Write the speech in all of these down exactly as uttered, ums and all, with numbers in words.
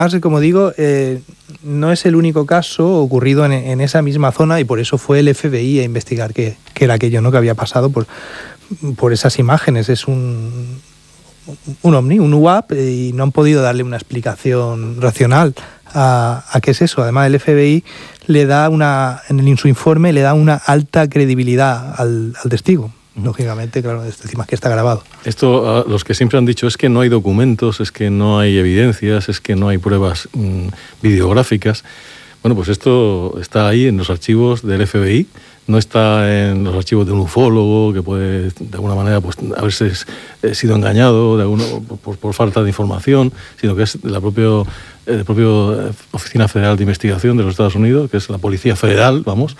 Como digo, eh, no es el único caso ocurrido en, en esa misma zona y por eso fue el F B I a investigar qué, qué era aquello, ¿no?, que había pasado por, por esas imágenes. Es un, un ovni, un U A P, y no han podido darle una explicación racional a, a qué es eso. Además, el F B I le da una, en su informe le da una alta credibilidad al, al testigo. Lógicamente, claro, encima que está grabado. Esto, los que siempre han dicho es que no hay documentos, es que no hay evidencias, es que no hay pruebas mmm, videográficas. Bueno, pues esto está ahí en los archivos del F B I, no está en los archivos de un ufólogo que puede, de alguna manera, pues haberse sido engañado de alguno, por, por falta de información, sino que es de la propia el propio Oficina Federal de Investigación de los Estados Unidos, que es la Policía Federal, vamos,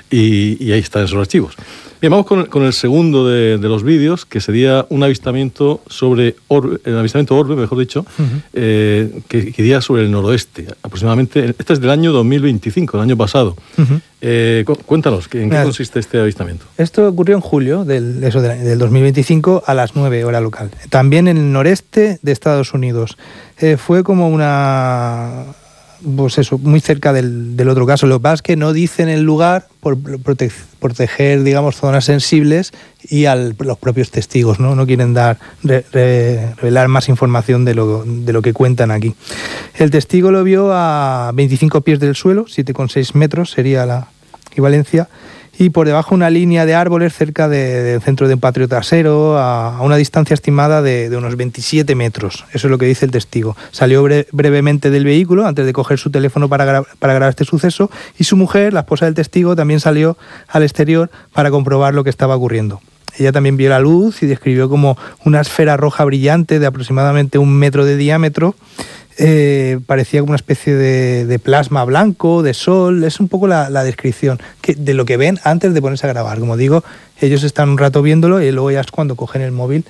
y, y ahí están esos archivos. Bien, vamos con el, con el segundo de, de los vídeos, que sería un avistamiento sobre orbe, el avistamiento orbe, mejor dicho, uh-huh. eh, que, que iría sobre el noroeste, aproximadamente. Este es del año dos mil veinticinco, el año pasado. Uh-huh. Eh, cuéntanos, ¿en qué consiste este avistamiento? Esto ocurrió en julio del, eso, del dos mil veinticinco a las nueve hora local. También en el noreste de Estados Unidos. Eh, fue como una... Pues eso, muy cerca del, del otro caso. Lo que pasa es que no dicen el lugar por prote proteger, digamos, zonas sensibles y a los propios testigos, ¿no? No quieren dar re, re, revelar más información de lo, de lo que cuentan aquí. El testigo lo vio a veinticinco pies del suelo, siete coma seis metros sería la equivalencia, y por debajo una línea de árboles cerca de, del centro de un patio trasero, a, a una distancia estimada de, de unos veintisiete metros. Eso es lo que dice el testigo. Salió bre brevemente del vehículo antes de coger su teléfono para, gra para grabar este suceso, y su mujer, la esposa del testigo, también salió al exterior para comprobar lo que estaba ocurriendo. Ella también vio la luz y describió como una esfera roja brillante de aproximadamente un metro de diámetro. Eh, parecía como una especie de, de plasma blanco, de sol. Es un poco la, la descripción que, de lo que ven antes de ponerse a grabar. Como digo, ellos están un rato viéndolo y luego ya es cuando cogen el móvil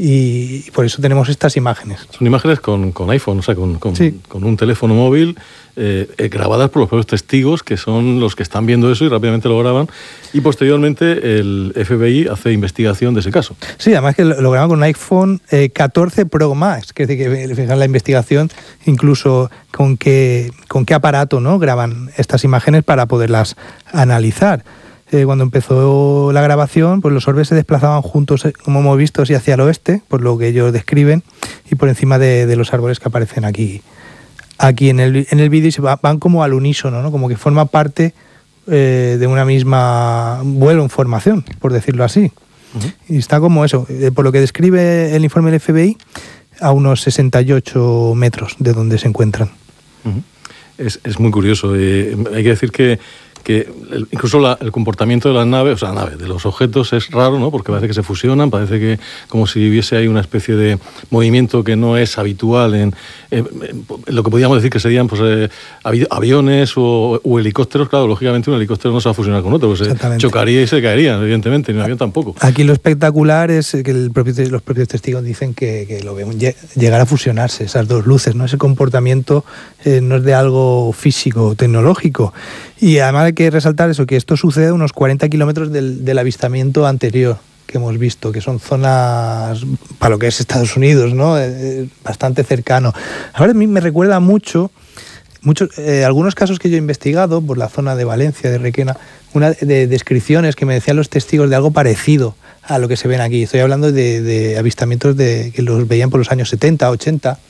y, y por eso tenemos estas imágenes. Son imágenes con, con iPhone, o sea, con, con, sí. con un teléfono móvil, eh, eh, grabadas por los propios testigos, que son los que están viendo eso y rápidamente lo graban, y posteriormente el F B I hace investigación de ese caso. Sí, además que lo, lo graban con un iPhone eh, catorce Pro Max, que es decir, que fijan la investigación incluso con qué, con qué aparato, ¿no?, graban estas imágenes para poderlas analizar. Eh, cuando empezó la grabación, pues los orbes se desplazaban juntos, como hemos visto, así hacia el oeste, por lo que ellos describen, y por encima de, de los árboles que aparecen aquí. Aquí en el, en el vídeo se va, van como al unísono, ¿no?, como que forma parte eh, de una misma vuelo en formación, por decirlo así. Uh-huh. Y está como eso, eh, por lo que describe el informe del F B I, a unos sesenta y ocho metros de donde se encuentran. Uh-huh. es, es muy curioso. Eh, hay que decir que que incluso la, el comportamiento de las naves, o sea, la nave, de los objetos es raro, ¿no?, porque parece que se fusionan, parece que como si hubiese ahí una especie de movimiento que no es habitual en, en, en lo que podríamos decir que serían pues eh, avi aviones o, o helicópteros. Claro, lógicamente un helicóptero no se va a fusionar con otro, pues se chocaría y se caería, evidentemente, ni un avión tampoco. Aquí lo espectacular es que el propio, los propios testigos dicen que, que lo ven llegar a fusionarse, esas dos luces, ¿no? Ese comportamiento eh, no es de algo físico, tecnológico. Y además hay que resaltar eso, que esto sucede a unos cuarenta kilómetros del, del avistamiento anterior que hemos visto, que son zonas, para lo que es Estados Unidos, ¿no?, eh, bastante cercano. Ahora a mí me recuerda mucho, muchos, eh, algunos casos que yo he investigado por la zona de Valencia, de Requena, una de descripciones que me decían los testigos de algo parecido a lo que se ven aquí. Estoy hablando de, de avistamientos de, que los veían por los años setenta, ochenta.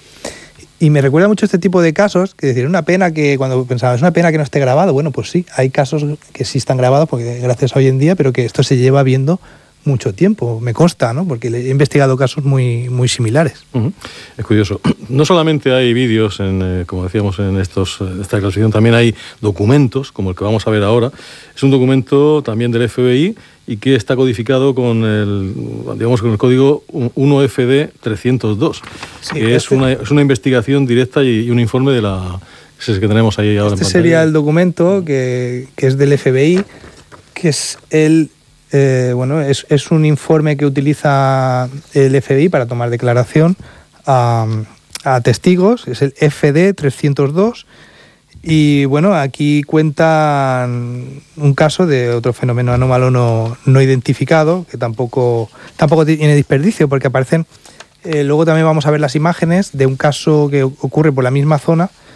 Y me recuerda mucho este tipo de casos, que decir, una pena que cuando pensaba, es una pena que no esté grabado. Bueno, pues sí, hay casos que sí están grabados, porque gracias a hoy en día, pero que esto se lleva viendo mucho tiempo, me consta, ¿no?, porque he investigado casos muy, muy similares. Uh-huh. Es curioso. No solamente hay vídeos, en, eh, como decíamos, en estos, esta clasificación, también hay documentos, como el que vamos a ver ahora. Es un documento también del F B I y que está codificado con el, digamos, con el código uno F D trescientos dos, sí, que este es, una, es una investigación directa y, y un informe de la que tenemos ahí ahora. Este en sería el documento que, que es del F B I, que es el eh, bueno es, es un informe que utiliza el F B I para tomar declaración a, a testigos. Es el F D trescientos dos. Y bueno, aquí cuentan un caso de otro fenómeno anómalo no, no identificado, que tampoco, tampoco tiene desperdicio, porque aparecen, eh, luego también vamos a ver las imágenes de un caso que ocurre por la misma zona,